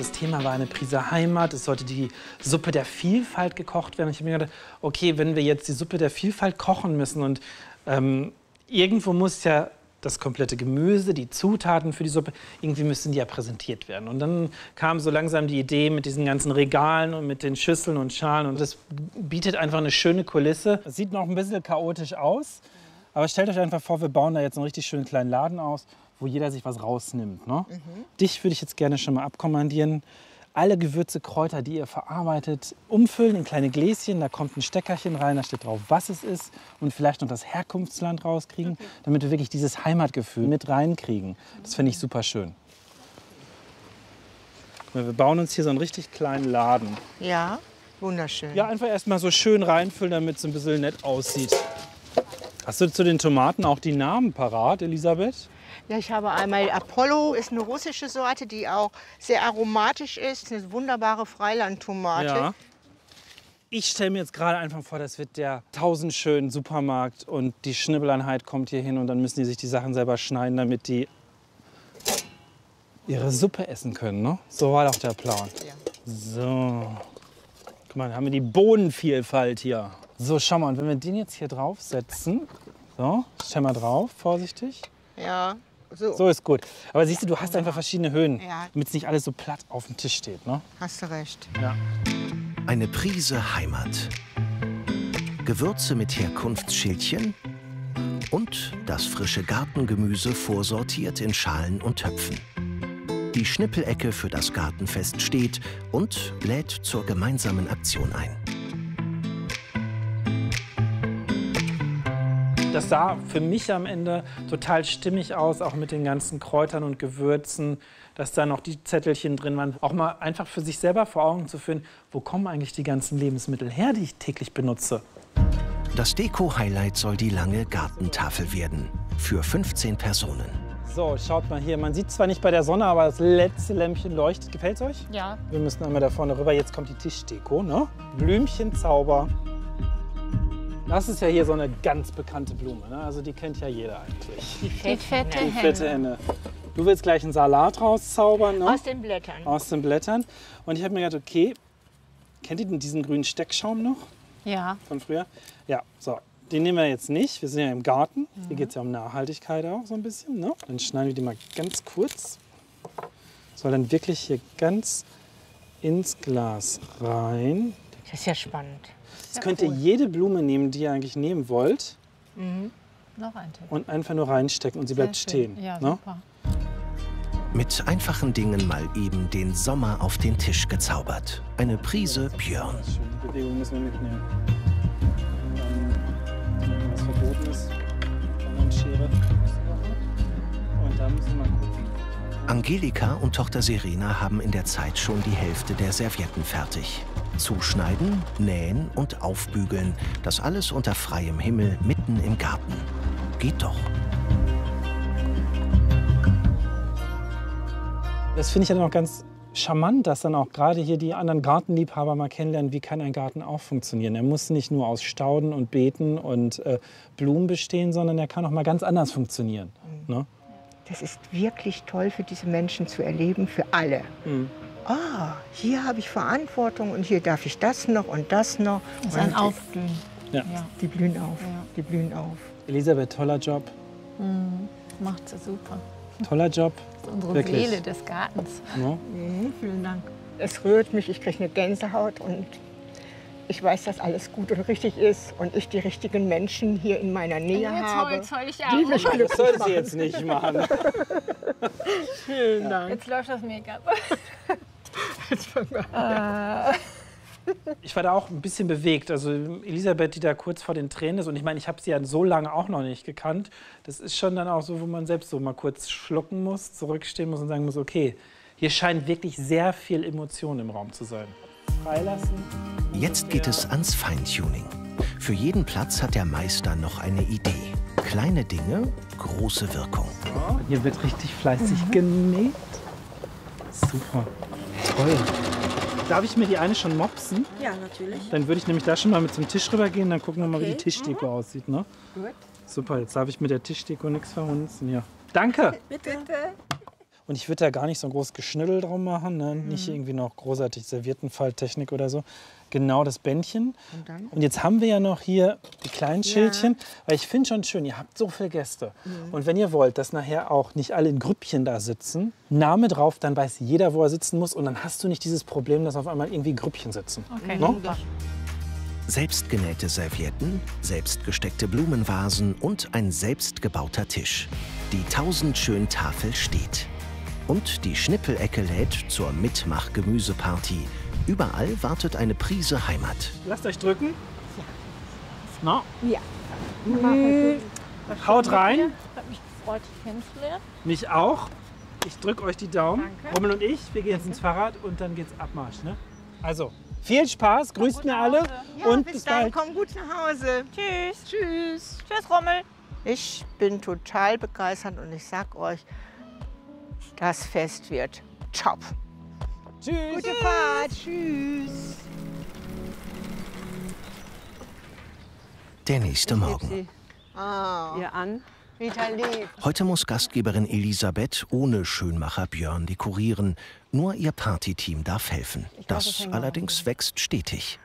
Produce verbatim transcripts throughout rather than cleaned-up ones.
das Thema war eine Prise Heimat. Es sollte die Suppe der Vielfalt gekocht werden. Ich habe mir gedacht, okay, wenn wir jetzt die Suppe der Vielfalt kochen müssen und ähm, irgendwo muss ja das komplette Gemüse, die Zutaten für die Suppe, irgendwie müssen die ja präsentiert werden. Und dann kam so langsam die Idee mit diesen ganzen Regalen und mit den Schüsseln und Schalen. Und das bietet einfach eine schöne Kulisse. Es sieht noch ein bisschen chaotisch aus, aber stellt euch einfach vor, wir bauen da jetzt einen richtig schönen kleinen Laden aus, wo jeder sich was rausnimmt. Ne? Mhm. Dich würde ich jetzt gerne schon mal abkommandieren. Alle Gewürze, Kräuter, die ihr verarbeitet, umfüllen in kleine Gläschen. Da kommt ein Steckerchen rein, da steht drauf, was es ist. Und vielleicht noch das Herkunftsland rauskriegen, okay, damit wir wirklich dieses Heimatgefühl mit reinkriegen. Das finde ich super schön. Wir bauen uns hier so einen richtig kleinen Laden. Ja, wunderschön. Ja, einfach erst mal so schön reinfüllen, damit es ein bisschen nett aussieht. Hast du zu den Tomaten auch die Namen parat, Elisabeth? Ja, ich habe einmal Apollo, ist eine russische Sorte, die auch sehr aromatisch ist. Eine wunderbare Freilandtomate. Ja. Ich stelle mir jetzt gerade einfach vor, das wird der tausendschön Supermarkt und die Schnibbeleinheit kommt hier hin und dann müssen die sich die Sachen selber schneiden, damit die ihre Suppe essen können. Ne? So war doch der Plan. Ja. So. Guck mal, dann haben wir die Bohnenvielfalt hier. So, schau mal, und wenn wir den jetzt hier draufsetzen, so, stell mal drauf, vorsichtig. Ja. So. So ist gut. Aber siehst du, du hast einfach verschiedene Höhen, ja, damit es nicht alles so platt auf dem Tisch steht. Ne? Hast du recht. Ja. Eine Prise Heimat. Gewürze mit Herkunftsschildchen und das frische Gartengemüse vorsortiert in Schalen und Töpfen. Die Schnippelecke für das Gartenfest steht und lädt zur gemeinsamen Aktion ein. Das sah für mich am Ende total stimmig aus, auch mit den ganzen Kräutern und Gewürzen, dass da noch die Zettelchen drin waren. Auch mal einfach für sich selber vor Augen zu führen, wo kommen eigentlich die ganzen Lebensmittel her, die ich täglich benutze. Das Deko-Highlight soll die lange Gartentafel werden, für fünfzehn Personen. So, schaut mal hier. Man sieht zwar nicht bei der Sonne, aber das letzte Lämpchen leuchtet. Gefällt's euch? Ja. Wir müssen einmal da vorne rüber. Jetzt kommt die Tischdeko, ne? Blümchenzauber. Das ist ja hier so eine ganz bekannte Blume, ne? Also die kennt ja jeder eigentlich. Die fette, fette Henne. Die fette Henne. Du willst gleich einen Salat rauszaubern, ne? Aus den Blättern. Aus den Blättern. Und ich habe mir gedacht, okay, kennt ihr denn diesen grünen Steckschaum noch Ja. von früher? Ja, so. Den nehmen wir jetzt nicht. Wir sind ja im Garten. Mhm. Hier geht es ja um Nachhaltigkeit auch so ein bisschen, ne? Dann schneiden wir die mal ganz kurz. Soll dann wirklich hier ganz ins Glas rein. Das ist ja spannend. Jetzt könnt ihr jede Blume nehmen, die ihr eigentlich nehmen wollt. Mhm. Noch ein Tipp. Und einfach nur reinstecken und sie bleibt Sehr schön. stehen. Ja, ne? super. Mit einfachen Dingen mal eben den Sommer auf den Tisch gezaubert. Eine Prise Björn. Die Bewegung müssen wir mitnehmen. Wenn was verboten ist, dann Schere. Und da müssen wir mal gucken. Angelika und Tochter Serena haben in der Zeit schon die Hälfte der Servietten fertig. Zuschneiden, nähen und aufbügeln. Das alles unter freiem Himmel mitten im Garten. Geht doch. Das finde ich ja noch ganz charmant, dass dann auch gerade hier die anderen Gartenliebhaber mal kennenlernen, wie kann ein Garten auch funktionieren. Er muss nicht nur aus Stauden und Beeten und äh, Blumen bestehen, sondern er kann auch mal ganz anders funktionieren. Mhm. Ne? Das ist wirklich toll für diese Menschen zu erleben, für alle. Mhm. Ah, hier habe ich Verantwortung und hier darf ich das noch und das noch. Das ist ein Aufblühen. Ja. Ja. Die blühen auf, Ja. die blühen auf. Elisabeth, toller Job. Mhm. Macht sie super. Toller Job. Das ist unsere Wirklich. Seele des Gartens. Ne? Mhm, vielen Dank. Es rührt mich, ich kriege eine Gänsehaut und ich weiß, dass alles gut und richtig ist und ich die richtigen Menschen hier in meiner Nähe Jetzt habe. heult, heul ich Die mich auch. glücklich Das sollte sie machen. jetzt nicht machen. Vielen Dank. Jetzt läuft das Make-up. Jetzt fangen wir an. Ich war da auch ein bisschen bewegt. Also Elisabeth, die da kurz vor den Tränen ist. Und ich meine, ich habe sie ja so lange auch noch nicht gekannt. Das ist schon dann auch so, wo man selbst so mal kurz schlucken muss, zurückstehen muss und sagen muss, okay, hier scheint wirklich sehr viel Emotion im Raum zu sein. Freilassen. Jetzt geht es ans Feintuning. Für jeden Platz hat der Meister noch eine Idee. Kleine Dinge, große Wirkung. Ja, hier wird richtig fleißig mhm. genäht. Super. Toll. Darf ich mir die eine schon mopsen? Ja, natürlich. Dann würde ich nämlich da schon mal mit zum Tisch rüber gehen. Dann gucken wir mal, Okay. wie die Tischdeko mhm. aussieht. Ne? Gut. Super, jetzt darf ich mit der Tischdeko nichts verhunzen. Ja. Danke. Bitte. Und ich würde da gar nicht so ein großes Geschnüddel drum machen, ne? Mhm. Nicht irgendwie noch großartig Serviettenfalttechnik oder so. Genau das Bändchen. Und dann? Und jetzt haben wir ja noch hier die kleinen Schildchen, weil ich finde schon schön, ihr habt so viele Gäste. Mhm. Und wenn ihr wollt, dass nachher auch nicht alle in Grüppchen da sitzen, Name drauf, dann weiß jeder, wo er sitzen muss. Und dann hast du nicht dieses Problem, dass auf einmal irgendwie Grüppchen sitzen. Okay. No? Selbstgenähte Servietten, selbstgesteckte Blumenvasen und ein selbstgebauter Tisch. Die Tausendschön-Tafel steht. Und die Schnippelecke lädt zur Mitmach-Gemüseparty. Überall wartet eine Prise Heimat. Lasst euch drücken. No? Ja. Haut rein. Hat mich gefreut, dich kennenzulernen. Mich auch. Ich drücke euch die Daumen. Danke. Rommel und ich, wir gehen jetzt ins Fahrrad und dann geht's Abmarsch. Ne? Also, viel Spaß, grüßt mir alle Ja, und bis bis dann, bald. komm gut nach Hause. Tschüss. Tschüss. Tschüss, Rommel. Ich bin total begeistert und ich sag euch, das Fest wird top. Tschüss. Gute Fahrt. Tschüss. Der nächste Morgen. Ah, Ihr an. Rita lieb. Heute muss Gastgeberin Elisabeth ohne Schönmacher Björn dekorieren. Nur ihr Partyteam darf helfen. glaub, ich Das hänge mal allerdings wächst stetig.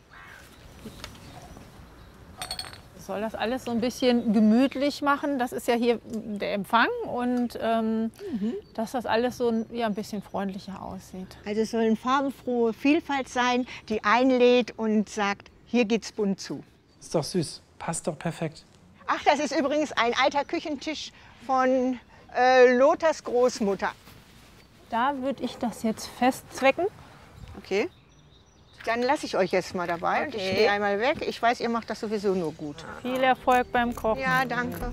Soll das alles so ein bisschen gemütlich machen. Das ist ja hier der Empfang und ähm, dass das alles so ein, ja, ein bisschen freundlicher aussieht. Also es soll eine farbenfrohe Vielfalt sein, die einlädt und sagt, hier geht's bunt zu. Ist doch süß. Passt doch perfekt. Ach, das ist übrigens ein alter Küchentisch von äh, Lothars Großmutter. Da würde ich das jetzt festzwecken. Okay. Dann lasse ich euch jetzt mal dabei und ich Okay. gehe einmal weg. Ich weiß, ihr macht das sowieso nur gut. Viel Erfolg beim Kochen. Ja, danke.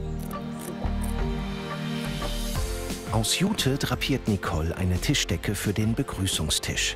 Aus Jute drapiert Nicole eine Tischdecke für den Begrüßungstisch.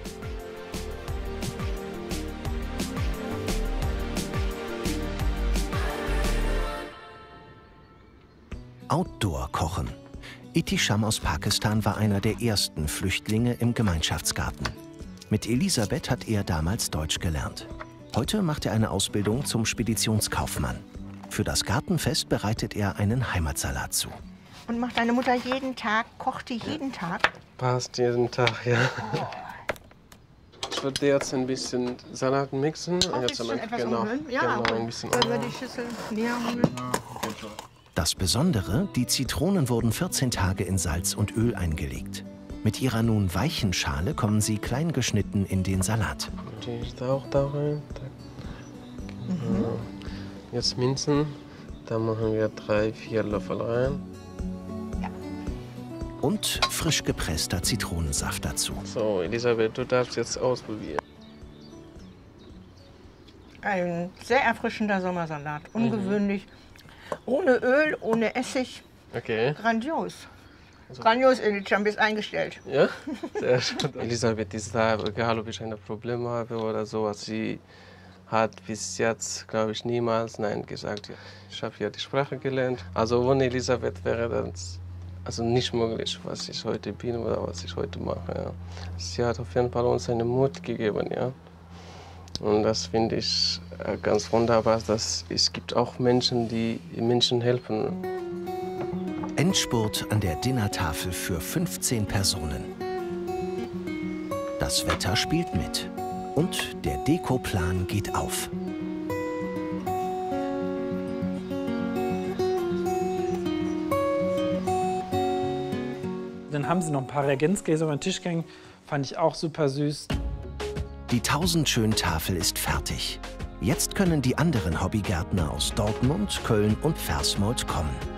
Outdoor-Kochen. Itisham aus Pakistan war einer der ersten Flüchtlinge im Gemeinschaftsgarten. Mit Elisabeth hat er damals Deutsch gelernt. Heute macht er eine Ausbildung zum Speditionskaufmann. Für das Gartenfest bereitet er einen Heimatsalat zu. Und macht deine Mutter jeden Tag, kocht die jeden Tag? Passt jeden Tag, ja. Ich würde jetzt ein bisschen Salat mixen. Ein Jetzt bisschen am- etwas genau, umrühren? Ja, genau, ein bisschen sollen wir die Schüssel näher holen? Das Besondere, die Zitronen wurden vierzehn Tage in Salz und Öl eingelegt. Mit ihrer nun weichen Schale kommen sie klein geschnitten in den Salat. Die ist auch da rein. Genau. Jetzt Minzen. Da machen wir drei, vier Löffel rein. Und frisch gepresster Zitronensaft dazu. So, Elisabeth, du darfst jetzt ausprobieren. Ein sehr erfrischender Sommersalat. Ungewöhnlich. Ohne Öl, ohne Essig. Okay. Grandios. Grandios, Elisabeth, bist eingestellt. Ja? Sehr schön. Elisabeth ist da, egal ob ich ein Problem habe oder sowas. Sie hat bis jetzt, glaube ich, niemals Nein gesagt. Ich habe ja die Sprache gelernt. Also ohne Elisabeth wäre das also nicht möglich, was ich heute bin oder was ich heute mache. Ja. Sie hat auf jeden Fall uns einen Mut gegeben. Ja. Und das finde ich äh, ganz wunderbar, dass es gibt auch Menschen, die Menschen helfen. Endspurt an der Dinnertafel für fünfzehn Personen. Das Wetter spielt mit. Und der Dekoplan geht auf. Dann haben sie noch ein paar Reagenzgläser über den Tisch gehängt. Fand ich auch super süß. Die Tausendschön-Tafel ist fertig. Jetzt können die anderen Hobbygärtner aus Dortmund, Köln und Versmold kommen.